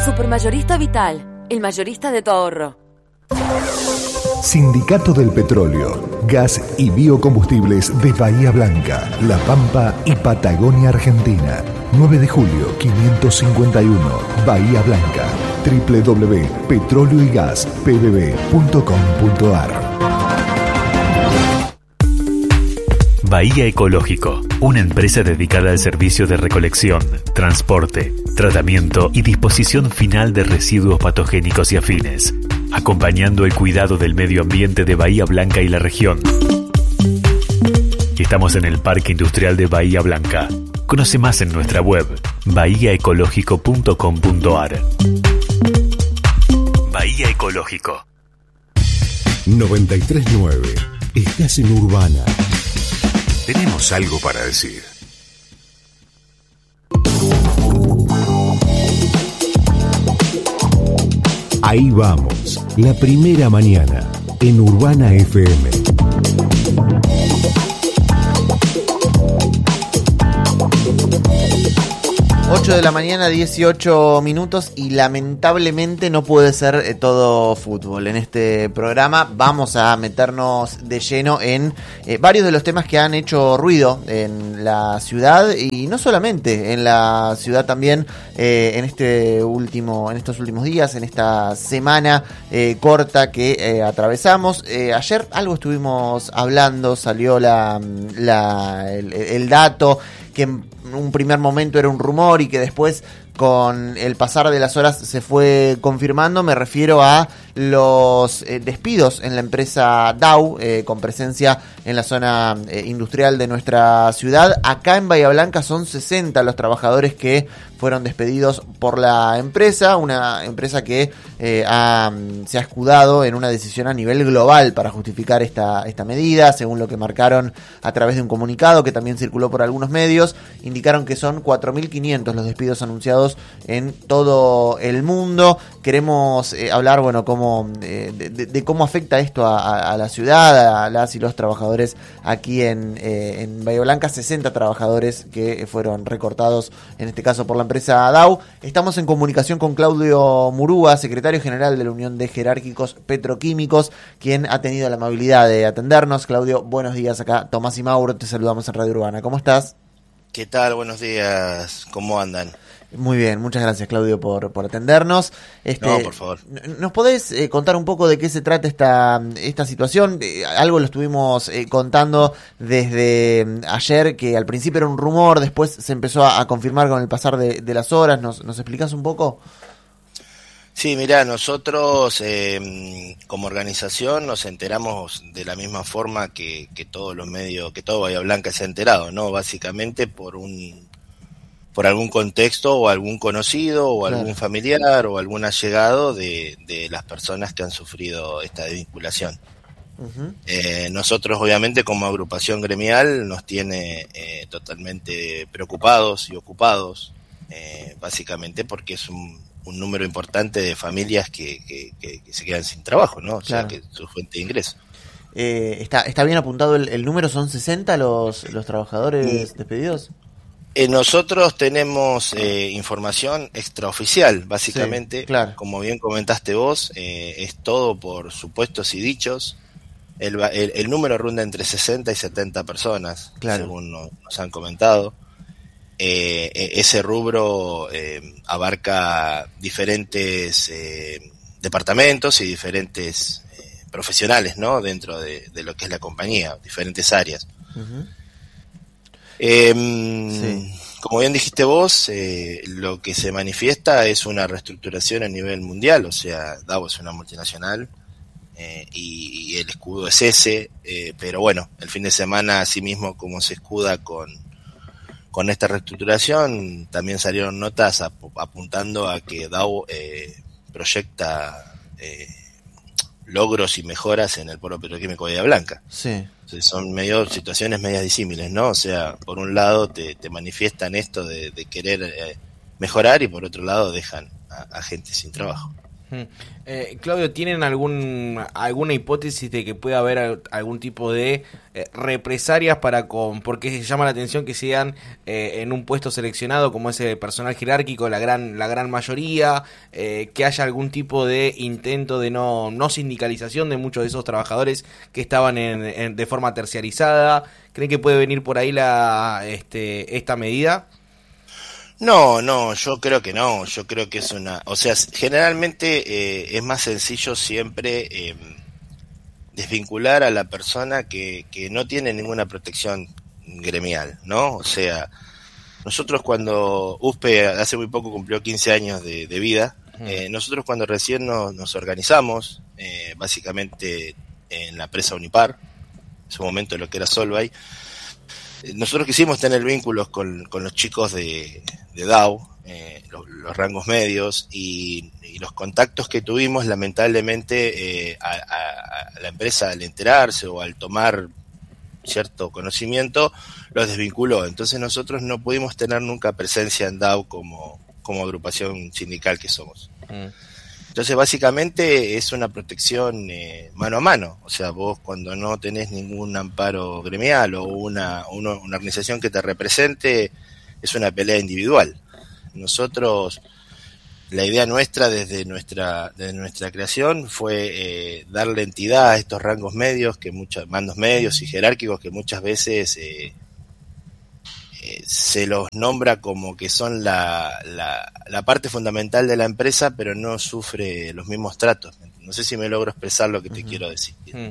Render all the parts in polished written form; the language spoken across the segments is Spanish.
Supermayorista Vital, el mayorista de tu ahorro. Sindicato del Petróleo, Gas y Biocombustibles de Bahía Blanca, La Pampa y Patagonia, Argentina. 9 de julio 551, Bahía Blanca. www.petróleo-y-gas-pbb.com.ar. Bahía Ecológico, una empresa dedicada al servicio de recolección, transporte, tratamiento y disposición final de residuos patogénicos y afines, acompañando el cuidado del medio ambiente de Bahía Blanca y la región. Estamos en el Parque Industrial de Bahía Blanca. Conoce más en nuestra web, bahiaecológico.com.ar. Bahía Ecológico. 93.9. Estás en Urbana. Tenemos algo para decir. Ahí vamos, la primera mañana en Urbana FM. 8 de la mañana, 18 minutos, y lamentablemente no puede ser todo fútbol. En este programa vamos a meternos de lleno en varios de los temas que han hecho ruido en la ciudad, y no solamente en la ciudad, también en estos últimos días, en esta semana corta que atravesamos. Ayer algo estuvimos hablando, salió el dato que en un primer momento era un rumor y que después, con el pasar de las horas, se fue confirmando. Me refiero a los despidos en la empresa Dow, con presencia en la zona industrial de nuestra ciudad. Acá en Bahía Blanca son 60 los trabajadores que fueron despedidos por la empresa, una empresa que se ha escudado en una decisión a nivel global para justificar esta medida. Según lo que marcaron a través de un comunicado que también circuló por algunos medios, indicaron que son 4.500 los despidos anunciados en todo el mundo. Queremos hablar, de cómo afecta esto a la ciudad, a las y los trabajadores aquí en Bahía Blanca. 60 trabajadores que fueron recortados, en este caso por la empresa Dow. Estamos en comunicación con Claudio Murúa, secretario general de la Unión de Jerárquicos Petroquímicos, quien ha tenido la amabilidad de atendernos. Claudio, buenos días. Acá Tomás y Mauro, te saludamos en Radio Urbana. ¿Cómo estás? ¿Qué tal? Buenos días. ¿Cómo andan? Muy bien, muchas gracias, Claudio, por atendernos. No, por favor. ¿Nos podés contar un poco de qué se trata esta situación? Algo lo estuvimos contando desde ayer, que al principio era un rumor, después se empezó a confirmar con el pasar de las horas. ¿Nos explicás un poco? Sí, mirá, nosotros como organización nos enteramos de la misma forma que todos los medios, que todo Bahía Blanca se ha enterado, ¿no? Básicamente por algún contexto o algún conocido o algún familiar o algún allegado de las personas que han sufrido esta desvinculación. Uh-huh. Nosotros, obviamente, como agrupación gremial, nos tiene totalmente preocupados y ocupados, básicamente porque es un número importante de familias que se quedan sin trabajo, ¿no? O sea, que su fuente de ingreso. ¿Está bien apuntado el número? ¿Son 60 los trabajadores despedidos? Nosotros tenemos información extraoficial, básicamente. Sí, claro. Como bien comentaste vos, es todo por supuestos y dichos. El número ronda entre 60 y 70 personas, claro, según nos han comentado. Ese rubro abarca diferentes departamentos y diferentes profesionales, ¿no? Dentro de lo que es la compañía, diferentes áreas. Uh-huh. Sí. Como bien dijiste vos, lo que se manifiesta es una reestructuración a nivel mundial, o sea, Dow es una multinacional y el escudo es ese, pero bueno, el fin de semana, asimismo, como se escuda con esta reestructuración, también salieron notas apuntando a que Dow proyecta logros y mejoras en el polo petroquímico de Bahía Blanca. Sí. Entonces son situaciones medias disímiles, ¿no? O sea, por un lado te manifiestan esto de querer mejorar, y por otro lado dejan a gente sin trabajo. Claudio, ¿tienen alguna hipótesis de que pueda haber algún tipo de represalias porque se llama la atención que sean en un puesto seleccionado como ese personal jerárquico, la gran mayoría, que haya algún tipo de intento de no sindicalización de muchos de esos trabajadores que estaban de forma terciarizada? ¿Creen que puede venir por ahí esta medida? No, yo creo que no, yo creo que es generalmente es más sencillo siempre desvincular a la persona que no tiene ninguna protección gremial, ¿no? O sea, nosotros cuando USPE hace muy poco cumplió 15 años de vida, nosotros cuando recién nos organizamos, básicamente en la presa Unipar, en su momento lo que era Solvay, nosotros quisimos tener vínculos con los chicos de DAO, los rangos medios, y los contactos que tuvimos, lamentablemente, a la empresa al enterarse o al tomar cierto conocimiento, los desvinculó. Entonces nosotros no pudimos tener nunca presencia en DAO como agrupación sindical que somos. Entonces básicamente es una protección mano a mano, o sea, vos cuando no tenés ningún amparo gremial o una organización que te represente, es una pelea individual. Nosotros, la idea nuestra desde nuestra creación fue darle entidad a estos rangos medios, mandos medios y jerárquicos que muchas veces se los nombra como que son la parte fundamental de la empresa, pero no sufre los mismos tratos. No sé si me logro expresar lo que te quiero decir.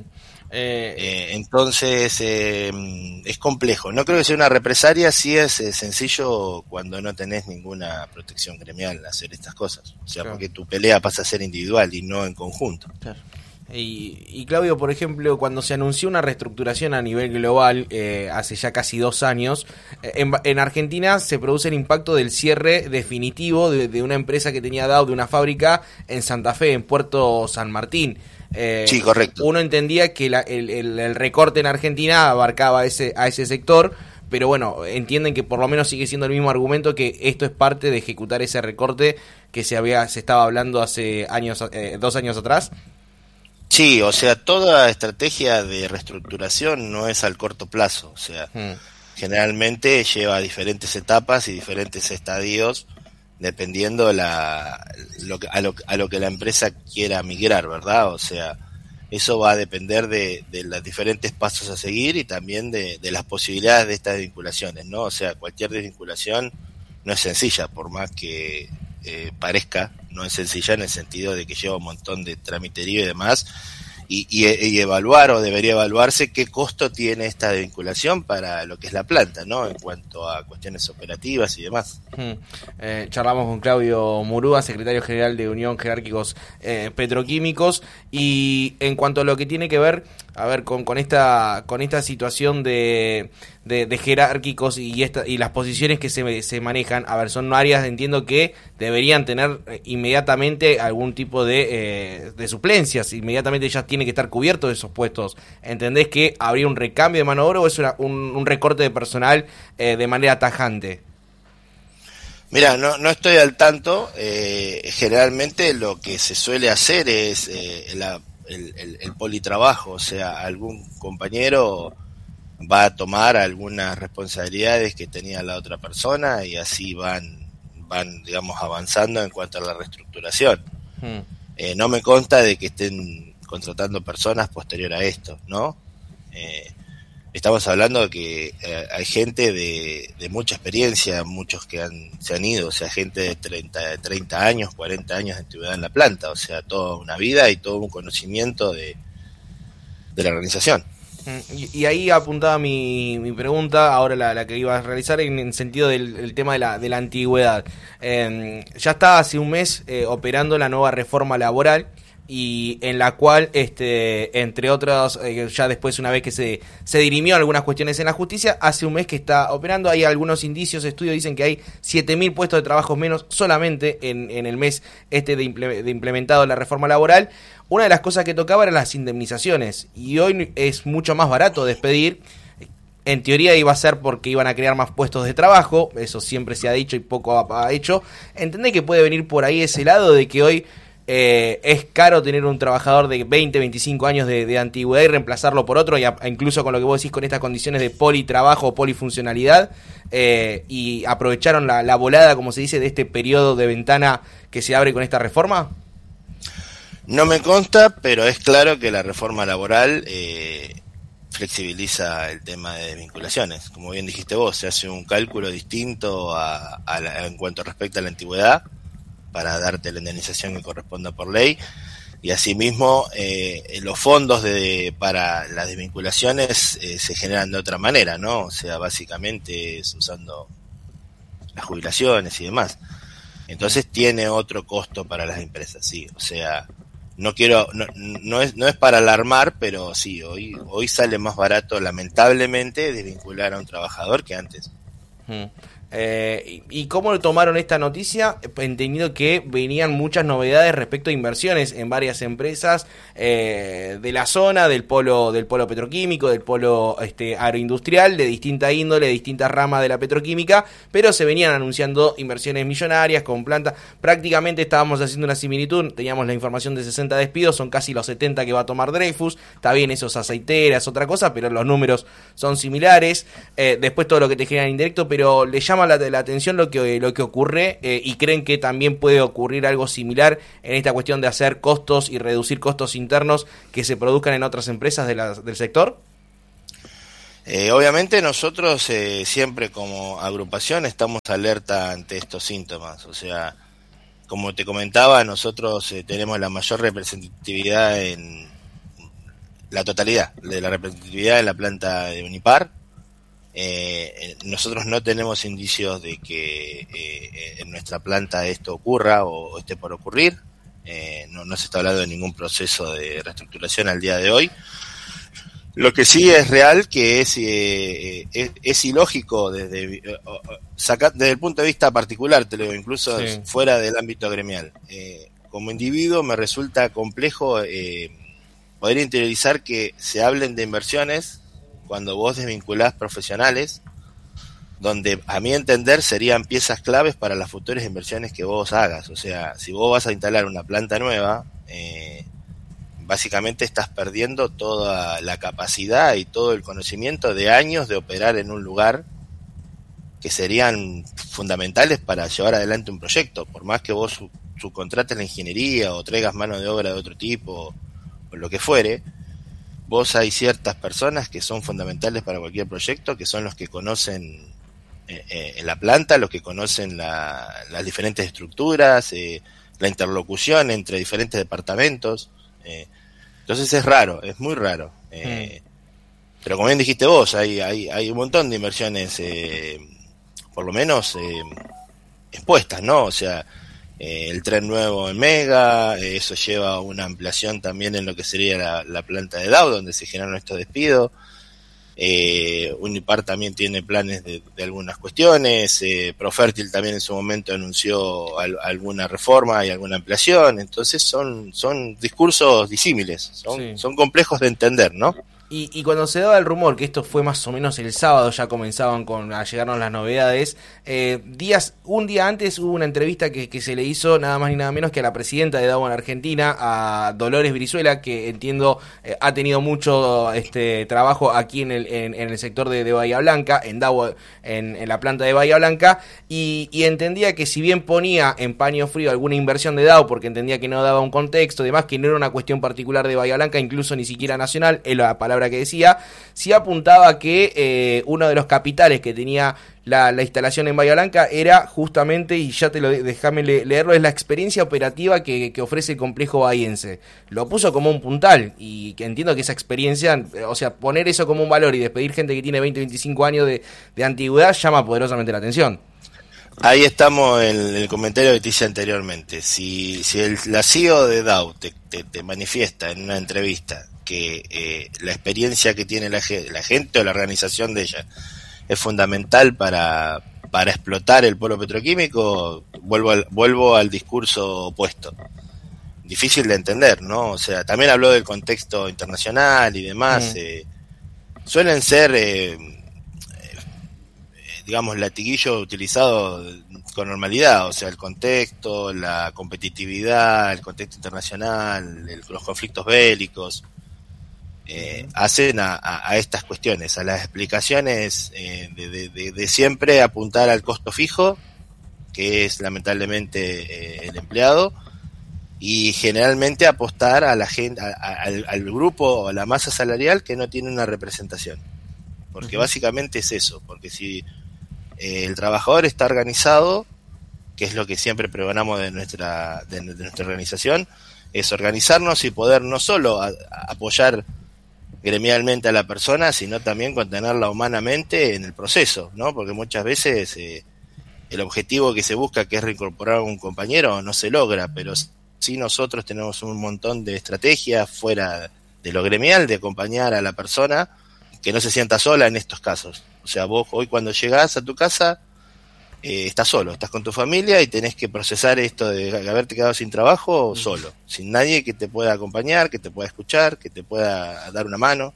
Entonces es complejo. No creo que sea una represalia, sí es sencillo cuando no tenés ninguna protección gremial hacer estas cosas. O sea, claro, porque tu pelea pasa a ser individual y no en conjunto. Claro. Y Claudio, por ejemplo, cuando se anunció una reestructuración a nivel global hace ya casi 2 años, en Argentina se produce el impacto del cierre definitivo de una empresa que tenía DAO, de una fábrica en Santa Fe, en Puerto San Martín. Sí, correcto. Uno entendía que el recorte en Argentina abarcaba a ese sector, pero bueno, entienden que por lo menos sigue siendo el mismo argumento, que esto es parte de ejecutar ese recorte que se estaba hablando hace 2 años atrás. Sí, o sea, toda estrategia de reestructuración no es al corto plazo, o sea, generalmente lleva diferentes etapas y diferentes estadios dependiendo a lo que la empresa quiera migrar, ¿verdad? O sea, eso va a depender de los diferentes pasos a seguir y también de las posibilidades de estas desvinculaciones, ¿no? O sea, cualquier desvinculación no es sencilla, por más que parezca, no es sencilla en el sentido de que lleva un montón de tramitería y demás, y evaluar, o debería evaluarse, qué costo tiene esta vinculación para lo que es la planta, ¿no? En cuanto a cuestiones operativas y demás. Charlamos con Claudio Murúa, secretario general de Unión Jerárquicos Petroquímicos, y en cuanto a lo que tiene que ver, con esta situación de jerárquicos y las posiciones que se manejan, son áreas, entiendo, que deberían tener inmediatamente algún tipo de suplencias, inmediatamente ya tiene que estar cubierto de esos puestos. ¿Entendés que habría un recambio de mano de obra o es un recorte de personal de manera tajante? Mira, no estoy al tanto. Generalmente lo que se suele hacer es el politrabajo, o sea, algún compañero va a tomar algunas responsabilidades que tenía la otra persona y así van digamos, avanzando en cuanto a la reestructuración. No me consta de que estén contratando personas posterior a esto, ¿no? Estamos hablando de que hay gente de mucha experiencia, muchos que se han ido, o sea, gente de 30 años, 40 años de antigüedad en la planta, o sea, toda una vida y todo un conocimiento de la organización. Y ahí apuntaba mi pregunta, ahora la que iba a realizar, en el sentido del tema de la antigüedad. Ya está hace un mes operando la nueva reforma laboral, y en la cual, entre otros, ya después, una vez que se dirimió algunas cuestiones en la justicia, hace un mes que está operando. Hay algunos indicios, estudios dicen que hay 7.000 puestos de trabajo menos solamente en el mes de implementado la reforma laboral. Una de las cosas que tocaba eran las indemnizaciones, y hoy es mucho más barato despedir. En teoría iba a ser porque iban a crear más puestos de trabajo, eso siempre se ha dicho y poco ha hecho. ¿Entendés que puede venir por ahí ese lado de que hoy es caro tener un trabajador de 20, 25 años de antigüedad y reemplazarlo por otro, incluso con lo que vos decís, con estas condiciones de politrabajo o polifuncionalidad, y aprovecharon la volada, como se dice, de este periodo de ventana que se abre con esta reforma. No me consta, pero es claro que la reforma laboral flexibiliza el tema de desvinculaciones. Como bien dijiste vos, se hace un cálculo distinto en cuanto respecta a la antigüedad para darte la indemnización que corresponda por ley, y asimismo los fondos para las desvinculaciones se generan de otra manera, ¿no? O sea, básicamente es usando las jubilaciones y demás. Entonces tiene otro costo para las empresas, sí. O sea, no es para alarmar, pero sí, hoy sale más barato, lamentablemente, desvincular a un trabajador que antes. ¿Y cómo tomaron esta noticia? Entendido que venían muchas novedades respecto a inversiones en varias empresas de la zona, del polo petroquímico, del polo agroindustrial, de distinta índole, de distintas ramas de la petroquímica, pero se venían anunciando inversiones millonarias con plantas. Prácticamente estábamos haciendo una similitud, teníamos la información de 60 despidos, son casi los 70 que va a tomar Dreyfus, está bien, esos aceiteras, otra cosa, pero los números son similares. Después todo lo que te genera indirecto, pero le llama la atención lo que ocurre, y creen que también puede ocurrir algo similar en esta cuestión de hacer costos y reducir costos internos que se produzcan en otras empresas del sector. Obviamente nosotros siempre como agrupación estamos alerta ante estos síntomas. O sea, como te comentaba, nosotros tenemos la mayor representatividad en la totalidad de la representatividad en la planta de Unipar. Nosotros no tenemos indicios de que en nuestra planta esto ocurra o esté por ocurrir. No se está hablando de ningún proceso de reestructuración al día de hoy. Lo que sí es real que es ilógico desde el punto de vista particular, te lo digo, incluso sí, fuera del ámbito gremial. Como individuo me resulta complejo poder interiorizar que se hablen de inversiones cuando vos desvinculás profesionales, donde a mi entender serían piezas claves para las futuras inversiones que vos hagas. O sea, si vos vas a instalar una planta nueva, básicamente estás perdiendo toda la capacidad y todo el conocimiento de años de operar en un lugar que serían fundamentales para llevar adelante un proyecto. Por más que vos subcontrates la ingeniería o traigas mano de obra de otro tipo o lo que fuere, vos hay ciertas personas que son fundamentales para cualquier proyecto, que son los que conocen en la planta, los que conocen las diferentes estructuras, la interlocución entre diferentes departamentos. Entonces es raro, es muy raro. Pero como bien dijiste vos, hay un montón de inversiones, por lo menos expuestas, ¿no? O sea, el tren nuevo en Mega, eso lleva a una ampliación también en lo que sería la planta de Dow, donde se generaron estos despidos. Unipar también tiene planes de algunas cuestiones. Profértil también en su momento anunció alguna reforma y alguna ampliación. Entonces son discursos disímiles, son complejos de entender, ¿no? Y cuando se daba el rumor, que esto fue más o menos el sábado, ya comenzaban a llegarnos las novedades, un día antes hubo una entrevista que se le hizo nada más ni nada menos que a la presidenta de Dow en Argentina, a Dolores Brizuela, que entiendo ha tenido mucho trabajo aquí en el sector de Bahía Blanca, en Dow, en la planta de Bahía Blanca, y entendía que si bien ponía en paño frío alguna inversión de Dow, porque entendía que no daba un contexto, además que no era una cuestión particular de Bahía Blanca, incluso ni siquiera nacional, es la palabra que decía, sí apuntaba que uno de los capitales que tenía la instalación en Bahía Blanca era justamente, y ya déjame leerlo, es la experiencia operativa que ofrece el complejo bahiense. Lo puso como un puntal, y que entiendo que esa experiencia, o sea, poner eso como un valor y despedir gente que tiene 20, 25 años de antigüedad llama poderosamente la atención. Ahí estamos en el comentario que te hice anteriormente. Si la CEO de Dow te manifiesta en una entrevista que la experiencia que tiene la gente o la organización de ella es fundamental para explotar el polo petroquímico, vuelvo al discurso opuesto. Difícil de entender, ¿no? O sea, también habló del contexto internacional y demás. Suelen ser digamos, latiguillo utilizado con normalidad, o sea, el contexto, la competitividad, el contexto internacional, los conflictos bélicos, hacen a estas cuestiones, a las explicaciones de siempre apuntar al costo fijo, que es lamentablemente el empleado, y generalmente apostar a la gente, al grupo o a la masa salarial que no tiene una representación, porque básicamente es eso, porque si el trabajador está organizado, que es lo que siempre pregonamos de nuestra organización, es organizarnos y poder no solo apoyar gremialmente a la persona, sino también contenerla humanamente en el proceso, ¿no? Porque muchas veces el objetivo que se busca, que es reincorporar a un compañero, no se logra, pero sí nosotros tenemos un montón de estrategias fuera de lo gremial, de acompañar a la persona que no se sienta sola en estos casos. O sea, vos hoy cuando llegás a tu casa, estás solo, estás con tu familia y tenés que procesar esto de haberte quedado sin trabajo solo, sin nadie que te pueda acompañar, que te pueda escuchar, que te pueda dar una mano.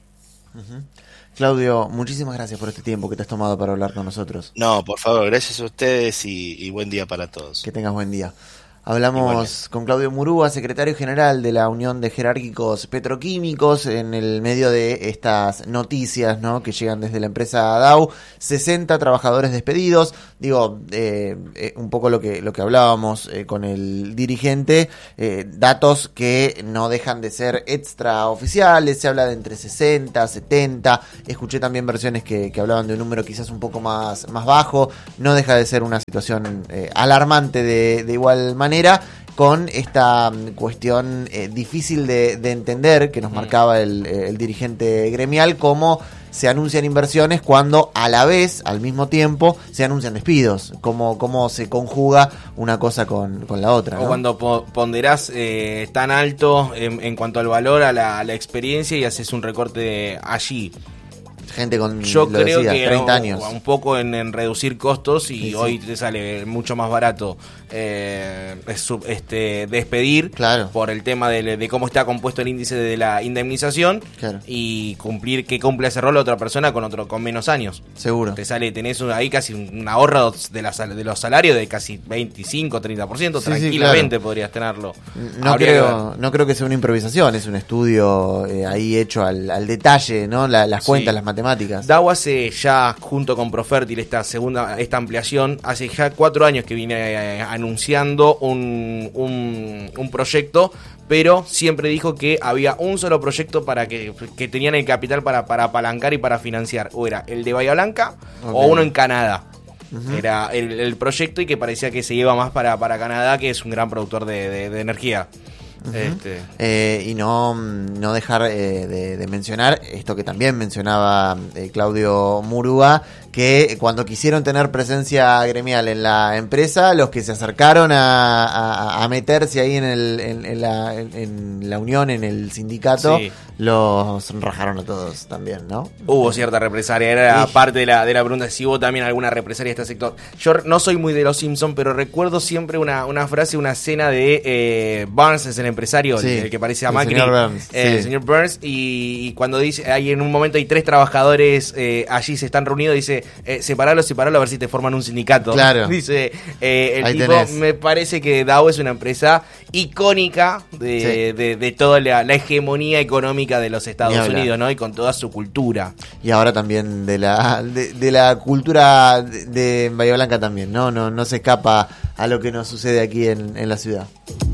Claudio, muchísimas gracias por este tiempo que te has tomado para hablar con nosotros. No, por favor, gracias a ustedes y buen día para todos. Que tengas buen día. Hablamos con Claudio Murúa, secretario general de la Unión de Jerárquicos Petroquímicos, en el medio de estas noticias, ¿no?, que llegan desde la empresa Dow. 60 trabajadores despedidos. Digo, un poco lo que hablábamos con el dirigente, datos que no dejan de ser extraoficiales. Se habla de entre 60, 70. Escuché también versiones que hablaban de un número quizás un poco más bajo. No deja de ser una situación alarmante de igual manera, con esta cuestión difícil de entender que nos marcaba el dirigente gremial, cómo se anuncian inversiones cuando a la vez, al mismo tiempo, se anuncian despidos, cómo se conjuga una cosa con la otra, ¿no? O cuando ponderás tan alto en cuanto al valor a la experiencia y haces un recorte allí. Gente con, yo creo que 30 años. Un poco en reducir costos y hoy te sale mucho más barato despedir, claro, por el tema de cómo está compuesto el índice de la indemnización, claro, y que cumpla ese rol otra persona con menos años. Seguro. Tenés ahí casi un ahorro de los salarios de casi 25-30%, tranquilamente claro, podrías tenerlo. No creo que sea una improvisación, es un estudio ahí hecho al detalle, ¿no? Las cuentas, las matemáticas. Dow hace ya, junto con Profértil, esta ampliación, hace ya 4 años que viene anunciando un proyecto, pero siempre dijo que había un solo proyecto para que tenían el capital para apalancar y para financiar. O era el de Bahía Blanca, o uno en Canadá. Era el proyecto, y que parecía que se iba más para Canadá, que es un gran productor de energía. Y no dejar de mencionar esto que también mencionaba Claudio Murúa, que cuando quisieron tener presencia gremial en la empresa, los que se acercaron a meterse ahí en la unión, en el sindicato, sí, los rajaron a todos también, ¿no? Hubo cierta represalia, era parte de la pregunta, si hubo también alguna represalia de este sector. Yo no soy muy de los Simpsons, pero recuerdo siempre una frase, una escena de Burns, es el empresario, sí, el que parece a Macri, el señor Burns, y cuando dice, en un momento hay 3 trabajadores allí se están reunidos, dice, separalo a ver si te forman un sindicato. Claro. Dice el ahí tipo, tenés. me parece que Dow es una empresa icónica de toda la hegemonía económica de los Estados Unidos, ¿no? Y con toda su cultura. Y ahora también de la cultura de Bahía Blanca también, ¿no? No se escapa a lo que nos sucede aquí en la ciudad.